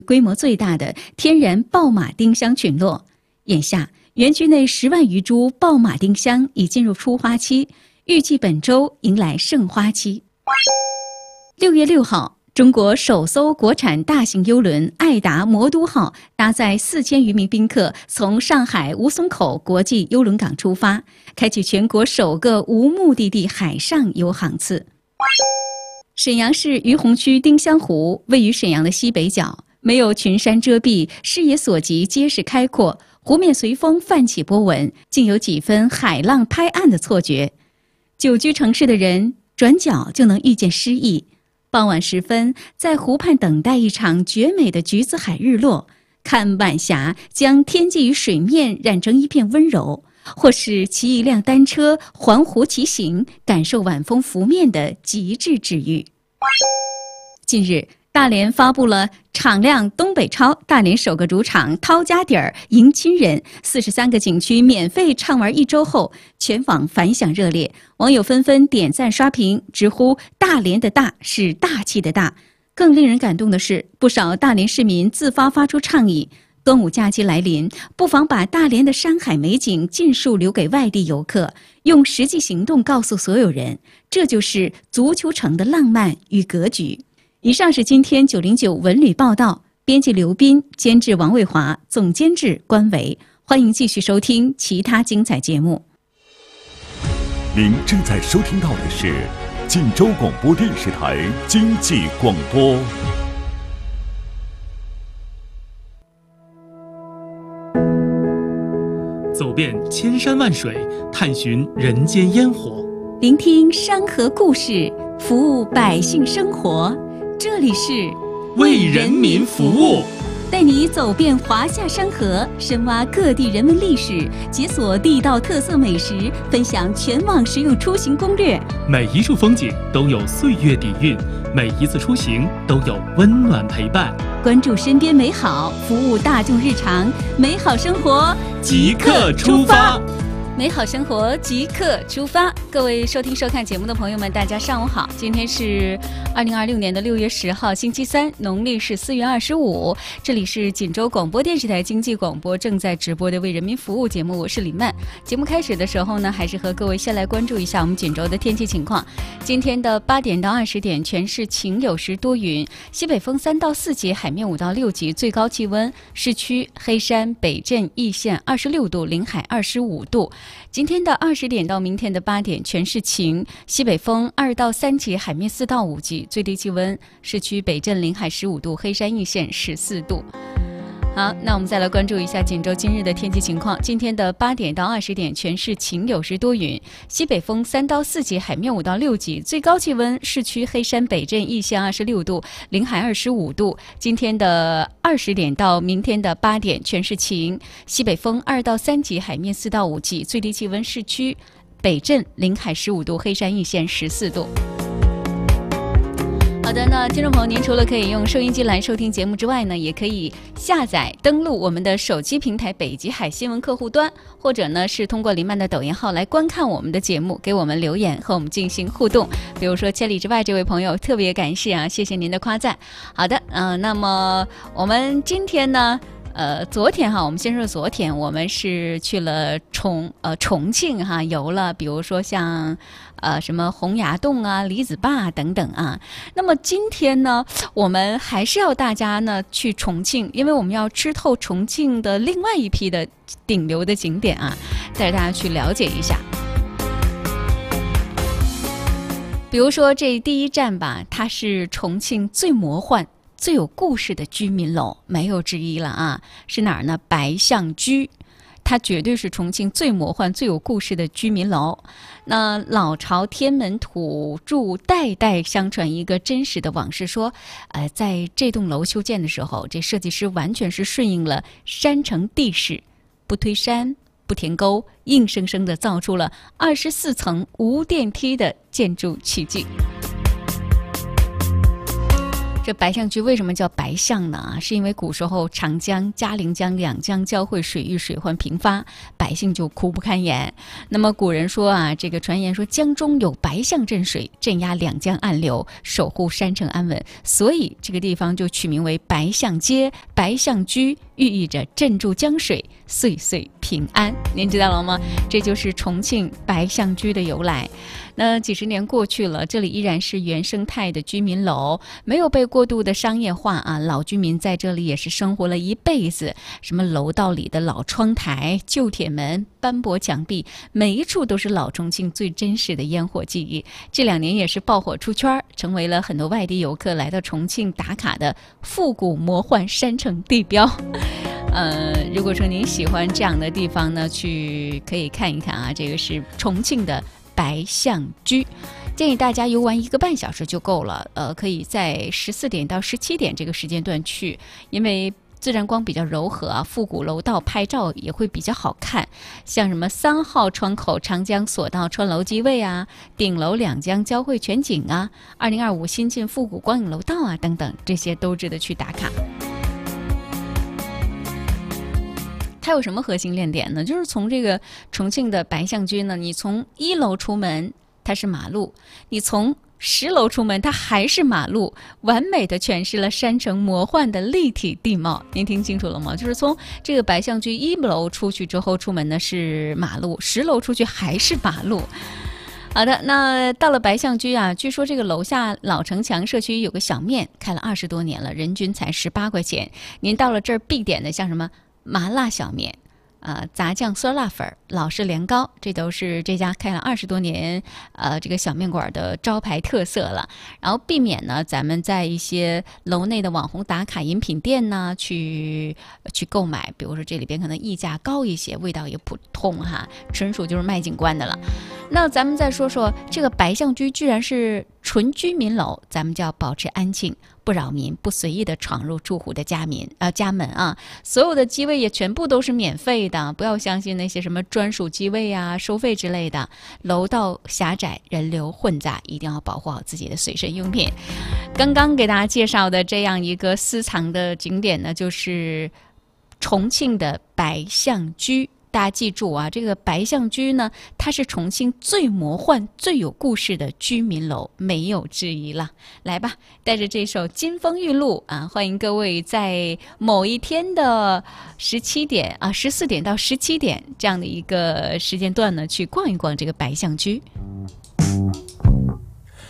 规模最大的天然爆马丁香群落。眼下，园区内10万余株爆马丁香已进入初花期，预计本周迎来盛花期。6月6号，中国首艘国产大型邮轮爱达魔都号搭载4000余名宾客，从上海吴淞口国际邮轮港出发，开启全国首个无目的地海上游航次。沈阳市于洪区丁香湖位于沈阳的西北角，没有群山遮蔽，视野所及皆是开阔，湖面随风泛起波纹，竟有几分海浪拍岸的错觉。久居城市的人转角就能遇见诗意。傍晚时分，在湖畔等待一场绝美的橘子海日落，看晚霞将天际与水面染成一片温柔，或是骑一辆单车环湖骑行，感受晚风拂面的极致治愈。近日，大连发布了敞亮东北超，大连首个主场掏家底儿迎亲人，43个景区免费畅玩1周后，全网反响热烈，网友纷纷点赞刷屏，直呼大连的大是大气的大。更令人感动的是，不少大连市民自发出倡议，端午假期来临，不妨把大连的山海美景尽数留给外地游客，用实际行动告诉所有人，这就是足球城的浪漫与格局。以上是今天909文旅报道，编辑刘斌，监制王卫华，总监制关维。欢迎继续收听其他精彩节目。 您正在收听到的是晋州广播电视台经济广播。 走遍千山万水，探寻人间烟火， 聆听山河故事，服务百姓生活。这里是为人民服务， 带你走遍华夏山河，深挖各地人文历史，解锁地道特色美食，分享全网实用出行攻略。 每一处风景都有岁月底蕴，每一次出行都有温暖陪伴。 关注身边美好，服务大众日常，美好生活即刻出发。 美好生活即刻出发！各位收听收看节目的朋友们，大家上午好。今天是2026年的6月10号，星期三，农历是4月25。这里是锦州广播电视台经济广播正在直播的为人民服务节目，我是李曼。节目开始的时候呢，还是和各位先来关注一下我们锦州的天气情况。今天的8点到20点，全市晴有时多云，西北风3到4级，海面5到6级，最高气温市区黑山、北镇、易县26度，临海25度。今天的20点到明天的8点，全市晴，西北风2到3级，海面4到5级，最低气温市区北镇临海15度，黑山易县14度。好，那我们再来关注一下锦州今日的天气情况。今天的8点到20点，全市晴有时多云，西北风3到4级，海面5到6级，最高气温市区黑山、北镇、易县26度，临海25度。今天的20点到明天的8点，全市晴，西北风2到3级，海面4到5级，最低气温市区北镇临海15度，黑山易县14度。好的，那听众朋友，您除了可以用收音机来收听节目之外呢，也可以下载登录我们的手机平台北极海新闻客户端，或者呢是通过林曼的抖音号来观看我们的节目，给我们留言和我们进行互动。比如说千里之外这位朋友特别感谢啊，谢谢您的夸赞。好的，那么我们今天呢昨天哈，我们先说昨天，我们是去了重庆哈，游了，比如说像什么洪崖洞啊、李子坝等等啊。那么今天呢，我们还是要大家呢去重庆，因为我们要吃透重庆的另外一批的顶流的景点啊，带着大家去了解一下。比如说这第一站吧，它是重庆最魔幻最有故事的居民楼，没有之一了啊！是哪儿呢？白象居，它绝对是重庆最魔幻、最有故事的居民楼。那老巢天门土著代代相传一个真实的往事说，在这栋楼修建的时候，这设计师完全是顺应了山城地势，不推山不填沟，硬生生地造出了24层无电梯的建筑奇迹。 这白象居为什么叫白象呢？是因为古时候长江、嘉陵江两江交汇，水域水患频发，百姓就苦不堪言。那么古人说啊，这个传言说江中有白象镇水，镇压两江暗流，守护山城安稳，所以这个地方就取名为白象街、白象居，寓意着镇住江水，岁岁平安。您知道了吗？这就是重庆白象居的由来。那几十年过去了，这里依然是原生态的居民楼，没有被过度的商业化啊。老居民在这里也是生活了一辈子，什么楼道里的老窗台、旧铁门、斑驳墙壁，每一处都是老重庆最真实的烟火记忆。这2年也是爆火出圈，成为了很多外地游客来到重庆打卡的复古魔幻山城地标。如果说您喜欢这样的地方呢，可以看一看啊，这个是重庆的白象居，建议大家游玩1个半小时就够了。可以在14点到17点这个时间段去，因为自然光比较柔和啊，复古楼道拍照也会比较好看。像什么3号窗口长江索道穿楼机位啊，顶楼两江交汇全景啊，2025新晋复古光影楼道啊等等，这些都值得去打卡。它有什么核心亮点呢？就是从这个重庆的白象居呢，你从1楼出门它是马路，你从10楼出门它还是马路，完美的诠释了山城魔幻的立体地貌。您听清楚了吗？就是从这个白象居1楼出去之后，出门呢是马路，10楼出去还是马路。好的，那到了白象居啊，据说这个楼下老城墙社区有个小面，开了20多年了，人均才18块钱。您到了这儿必点的像什么麻辣小面、炸酱酸辣粉、老式年糕，这都是这家开了20多年这个小面馆的招牌特色了。然后避免呢，咱们在一些楼内的网红打卡饮品店呢去购买，比如说这里边可能溢价高一些，味道也普通哈，纯属就是卖景观的了。那咱们再说说这个白象居，居然是纯居民楼，咱们就要保持安静，不扰民，不随意的闯入住户的家门啊！所有的机位也全部都是免费的，不要相信那些什么专属机位啊、收费之类的。楼道狭窄，人流混杂，一定要保护好自己的随身用品。刚刚给大家介绍的这样一个私藏的景点呢，就是重庆的白象居。大家记住啊，这个白象居呢，它是重庆最魔幻、最有故事的居民楼，没有之一了。来吧，带着这首《金风玉露》啊，欢迎各位在某一天的14点到17点这样的一个时间段呢，去逛一逛这个白象居。